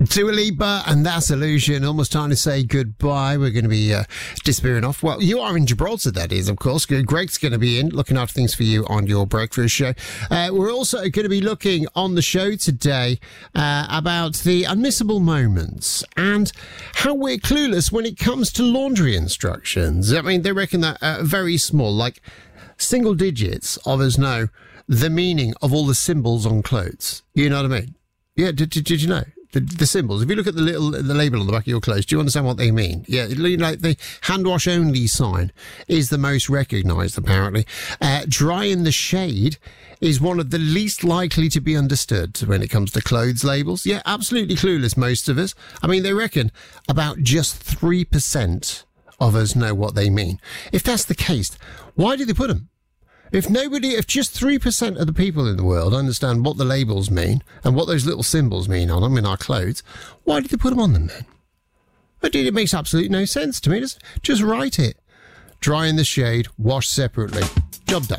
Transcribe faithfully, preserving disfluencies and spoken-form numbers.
Dua Lipa and That Illusion. Almost time to say goodbye. We're going to be uh, disappearing off. Well, you are in Gibraltar, that is, of course. Greg's going to be in, looking after things for you on your breakfast show. Uh, we're also going to be looking on the show today uh, about the unmissable moments and how we're clueless when it comes to laundry instructions. I mean, they reckon that uh, very small, like single digits of us know the meaning of all the symbols on clothes. You know what I mean? Yeah, did, did, did you know? The, the symbols. If you look at the little the label on the back of your clothes, do you understand what they mean? Yeah, you know, the hand wash only sign is the most recognised, apparently. Uh, dry in the shade is one of the least likely to be understood when it comes to clothes labels. Yeah, absolutely clueless, most of us. I mean, they reckon about just three percent of us know what they mean. If that's the case, why do they put them? If nobody, if just three percent of the people in the world understand what the labels mean and what those little symbols mean on them in our clothes, why did they put them on them then? It makes absolutely no sense to me. Just, just write it. Dry in the shade, wash separately. Job done.